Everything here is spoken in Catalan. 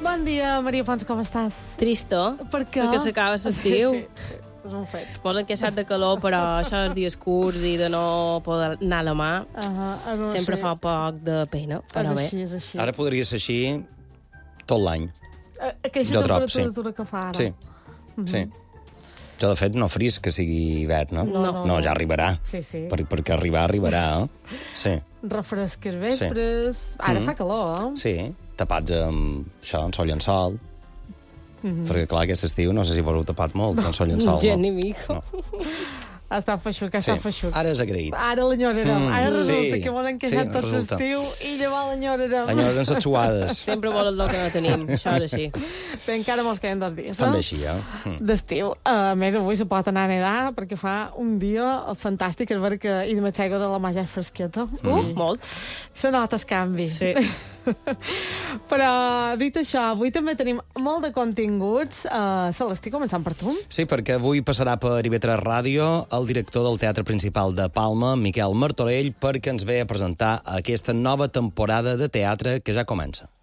Bon dia, Maria Pons, com estàs? Tristo, Per què? perquè s'acaba l'estiu. Sí, és un fet. Posen queixat de calor, però això és dies curts i de no poder anar a la mà. Sempre fa poc de pena, però bé. És així. Ara podria ser així tot l'any. Aquesta temperatura que fa ara. Sí, sí. Jo, de fet, no fris que sigui hivern, no? No, ja arribarà. Sí. Perquè arribarà, eh? Sí. Refresques vespres... Ara fa calor, eh? Sí, tapats amb això, amb sol i en sol. Perquè, clar, aquest estiu no sé si vos heu tapat molt, amb sol i en sol. Gent ni mico. Està feixuc. Ara és agraït. Ara l'enyorarem. Ara resulta sí. que volen queixar tot l'estiu i llavors l'enyorarem. Enyorarem les xuades. Sempre volen el que no tenim, això és així. Bé, encara mos queden 2 dies, També així, d'estiu. A més, avui se pot anar a nedar perquè fa un dia fantàstic. És veritat que hi de metxego de la mà ja és fresqueta. Molt. Se nota el canvi. Sí. Però, dit això, avui també tenim molt de continguts. Celestí, començant per tu. Sí, perquè avui passarà per IB3 Ràdio el director del Teatre Principal de Palma, Miquel Martorell, perquè ens ve a presentar aquesta nova temporada de teatre que ja comença.